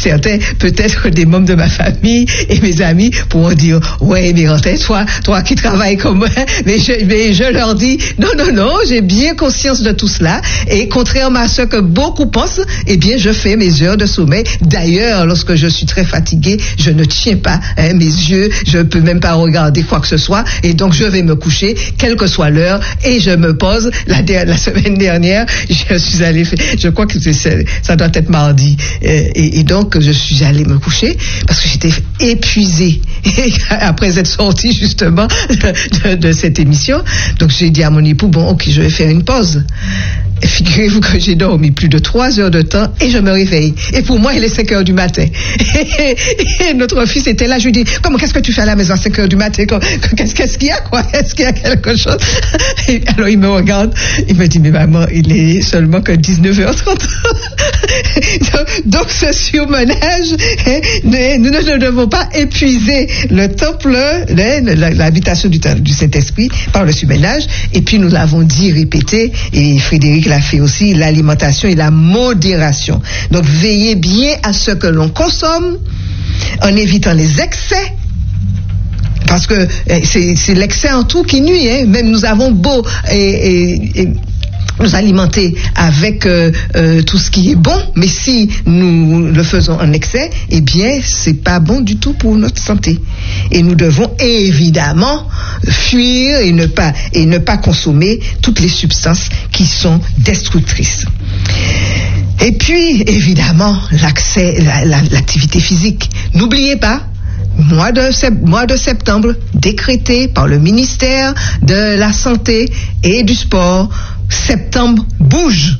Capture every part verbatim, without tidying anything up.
certains, peut-être des membres de ma famille et mes amis pourront dire, ouais, mais toi, toi qui travailles comme moi, mais je, mais je leur dis, non, non, non, j'ai bien conscience de tout cela, et contrairement à ce que beaucoup pensent, eh bien, je fais mes heures de sommeil. D'ailleurs, lorsque je suis très fatiguée, je ne tiens pas hein, mes yeux, je ne peux même pas regarder quoi que ce soit, et donc je vais me coucher, quelle que soit l'heure, et je me pose. La, la semaine dernière, je suis allée, je crois que c'est, ça doit être mardi, et, et donc je suis allée me coucher, parce que j'étais épuisée, après être sortie justement de, de, de cette émission. Donc j'ai dit à mon époux, bon ok, je vais faire une pause. Et figurez-vous que j'ai dormi plus de trois heures de temps et je me réveille. Et pour moi, il est cinq heures du matin. Et, et notre fils était là, je lui dis, comment, qu'est-ce que tu fais à la maison à cinq heures du matin? Qu'est-ce, qu'est-ce qu'il y a, quoi? Est-ce qu'il y a quelque chose? Et alors il me regarde, il me dit, mais maman, il est seulement que dix-neuf heures trente. Donc ce surmenage, hein, nous ne devons pas épuiser le temple, l'habitation du, du Saint-Esprit par le surmenage. Et puis nous l'avons dit, répété, et Frédéric l'a fait aussi, l'alimentation et la modération. Donc veillez bien à ce que l'on consomme en évitant les excès. Parce que c'est, c'est l'excès en tout qui nuit. Hein. Même nous avons beau et, et, et nous alimenter avec euh, euh, tout ce qui est bon, mais si nous le faisons en excès, eh bien, c'est pas bon du tout pour notre santé. Et nous devons évidemment fuir et ne pas et ne pas consommer toutes les substances qui sont destructrices. Et puis, évidemment, l'accès, la, la, l'activité physique. N'oubliez pas. Mois de, mois de septembre, décrété par le ministère de la Santé et du Sport, septembre bouge.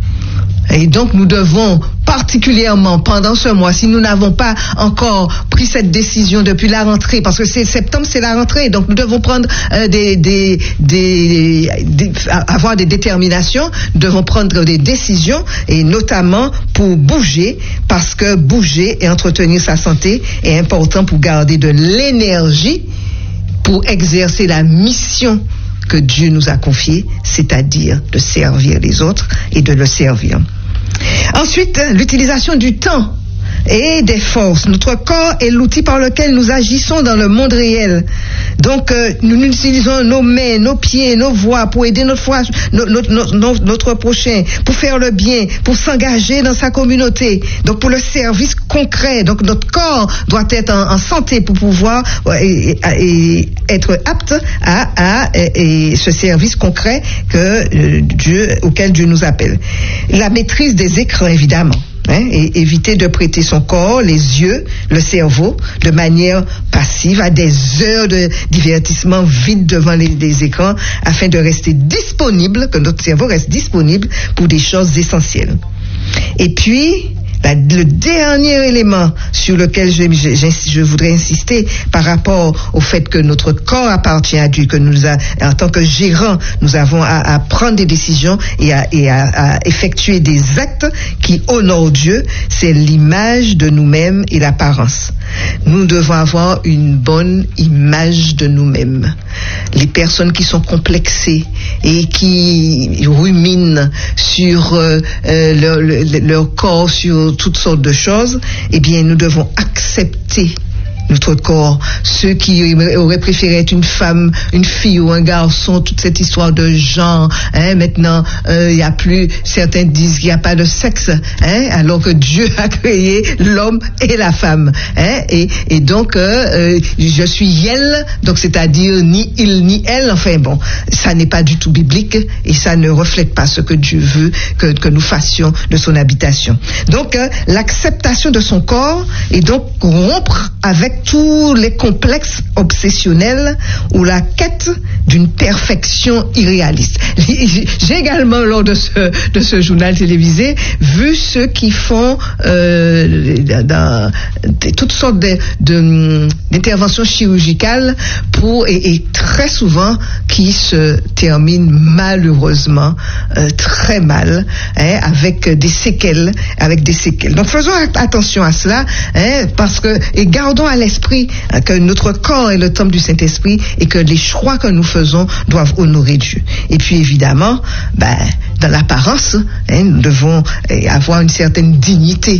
Et donc nous devons particulièrement pendant ce mois, si nous n'avons pas encore pris cette décision depuis la rentrée, parce que c'est septembre, c'est la rentrée, donc nous devons prendre euh, des, des, des, des, avoir des déterminations, nous devons prendre des décisions, et notamment pour bouger, parce que bouger et entretenir sa santé est important pour garder de l'énergie pour exercer la mission que Dieu nous a confiée, c'est-à-dire de servir les autres et de le servir. Ensuite, l'utilisation du temps et des forces. Notre corps est l'outil par lequel nous agissons dans le monde réel. Donc, euh, nous utilisons nos mains, nos pieds, nos voix pour aider notre, foi, no, no, no, no, notre prochain, pour faire le bien, pour s'engager dans sa communauté. Donc, pour le service concret. Donc, notre corps doit être en, en santé pour pouvoir euh, et, et être apte à, à, à et ce service concret que euh, Dieu, auquel Dieu nous appelle. La maîtrise des écrans, évidemment. Hein, et éviter de prêter son corps, les yeux, le cerveau, de manière passive à des heures de divertissement vide devant les, les écrans, afin de rester disponible, que notre cerveau reste disponible pour des choses essentielles. Et puis, la, le dernier élément sur lequel je, je, je voudrais insister par rapport au fait que notre corps appartient à Dieu, que nous, a, en tant que gérants, nous avons à, à prendre des décisions et, à, et à, à effectuer des actes qui honorent Dieu, c'est l'image de nous-mêmes et l'apparence. Nous devons avoir une bonne image de nous-mêmes. Les personnes qui sont complexées et qui ruminent sur euh, leur, leur, leur corps, sur toutes sortes de choses, eh bien, nous devons accepter notre corps. Ceux qui auraient préféré être une femme, une fille ou un garçon, toute cette histoire de genre, hein, maintenant, il euh, y a plus, certains disent qu'il n'y a pas de sexe, hein, alors que Dieu a créé l'homme et la femme, hein, et, et donc, euh, euh, je suis elle, donc c'est-à-dire ni il ni elle, enfin bon, ça n'est pas du tout biblique et ça ne reflète pas ce que Dieu veut que, que nous fassions de son habitation. Donc, euh, l'acceptation de son corps et donc rompre avec tous les complexes obsessionnels ou la quête d'une perfection irréaliste. J'ai également, lors de ce, de ce journal télévisé, vu ceux qui font euh, dans, de, toutes sortes de, de, d'interventions chirurgicales pour, et, et très souvent qui se terminent malheureusement euh, très mal, hein, avec des séquelles, avec des séquelles. Donc faisons attention à cela, hein, parce que, et gardons à l'esprit que notre corps est le temple du Saint-Esprit et que les choix que nous faisons doivent honorer Dieu. Et puis évidemment, ben, dans l'apparence, hein, nous devons avoir une certaine dignité.